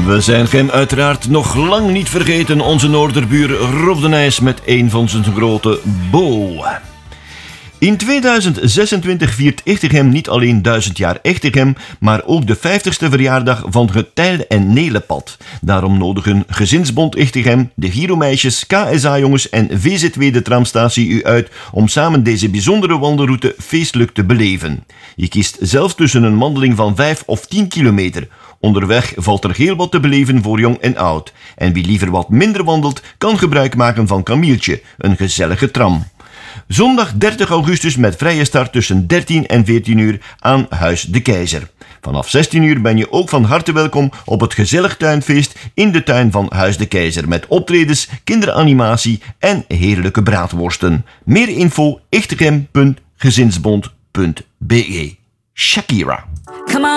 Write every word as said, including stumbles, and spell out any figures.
We zijn hem uiteraard nog lang niet vergeten, onze noorderbuur Rob de Nijs met een van zijn grote Bo. In tweeduizend zesentwintig viert Echtegem niet alleen duizend jaar Echtegem, maar ook de vijftigste verjaardag van het Tijl- en Nelenpad. Daarom nodigen Gezinsbond Echtegem, de Giromeisjes, K S A-jongens en V Z W de tramstatie u uit om samen deze bijzondere wandelroute feestelijk te beleven. Je kiest zelf tussen een wandeling van vijf of tien kilometer. Onderweg valt er heel wat te beleven voor jong en oud. En wie liever wat minder wandelt, kan gebruik maken van Kamieltje, een gezellige tram. Zondag dertig augustus met vrije start tussen dertien en veertien uur aan Huis de Keizer. Vanaf zestien uur ben je ook van harte welkom op het gezellig tuinfeest in de tuin van Huis de Keizer met optredens, kinderanimatie en heerlijke braadworsten. Meer info echtegem punt gezinsbond punt be. Shakira.